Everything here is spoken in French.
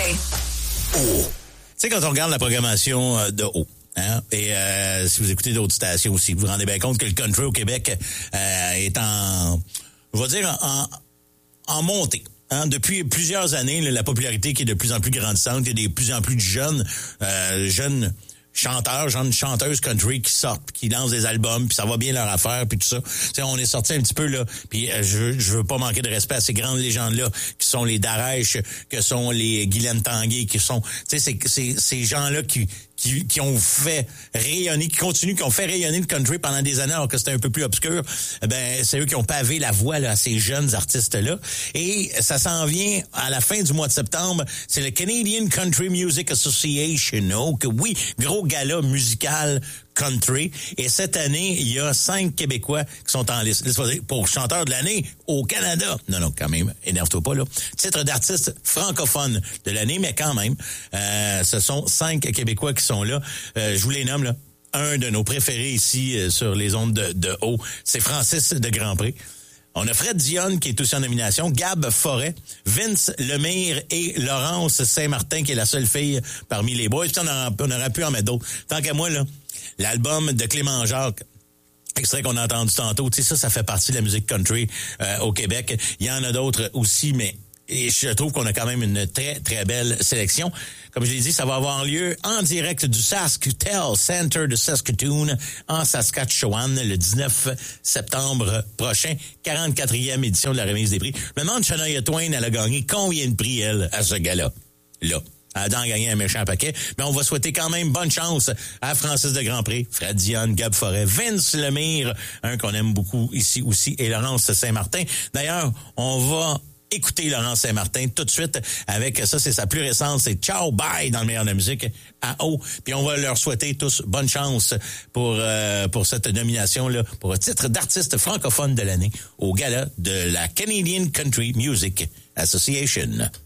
Tu sais, quand on regarde la programmation de haut, hein, et si vous écoutez d'autres stations aussi, vous vous rendez bien compte que le country au Québec est en, je vais dire, en montée. Hein, depuis plusieurs années, la popularité qui est de plus en plus grandissante, il y a de plus en plus de jeunes chanteurs, jeunes chanteuses country qui sortent, qui lancent des albums, puis ça va bien leur affaire, puis tout ça. T'sais, on est sorti un petit peu là, puis je veux pas manquer de respect à ces grandes légendes-là, qui sont les Darèche, que sont les Guylaine Tanguay, qui sont, tu sais, ces gens-là qui ont fait rayonner, qui ont fait rayonner le country pendant des années alors que c'était un peu plus obscur. Ben, c'est eux qui ont pavé la voie là, à ces jeunes artistes-là. Et ça s'en vient à la fin du mois de septembre. C'est le Canadian Country Music Association. Donc, oui, gros gala musical country. Et cette année, il y a 5 Québécois qui sont en liste. Pour chanteur de l'année au Canada. Non, quand même, énerve-toi pas, là. Titre d'artiste francophone de l'année, mais quand même, ce sont 5 Québécois qui sont là. Je vous les nomme, là. Un de nos préférés ici sur les ondes de haut, c'est Francis de Grandpré. On a Fred Dionne qui est aussi en nomination, Gab Forêt, Vince Lemire et Laurence Saint-Martin qui est la seule fille parmi les boys. Puis on aurait pu en mettre d'autres. Tant qu'à moi, là, l'album de Clément Jacques, extrait qu'on a entendu tantôt, tu sais, ça fait partie de la musique country au Québec. Il y en a d'autres aussi, mais et je trouve qu'on a quand même une très, très belle sélection. Comme je l'ai dit, ça va avoir lieu en direct du SaskTel Center de Saskatoon en Saskatchewan le 19 septembre prochain. 44e édition de la remise des prix. Je me demande, Shania Twain, elle a gagné combien de prix, elle, à ce gala? Là. Elle a gagné un méchant paquet. Mais on va souhaiter quand même bonne chance à Francis de Grandpré, Fred Dionne, Gab Forêt, Vince Lemire, un qu'on aime beaucoup ici aussi, et Laurence Saint-Martin. D'ailleurs, on va écouter Laurence Saint-Martin tout de suite avec ça, c'est sa plus récente, c'est Ciao Bye dans le meilleur de la musique à haut. Puis on va leur souhaiter tous bonne chance pour cette nomination là pour un titre d'artiste francophone de l'année au gala de la Canadian Country Music Association.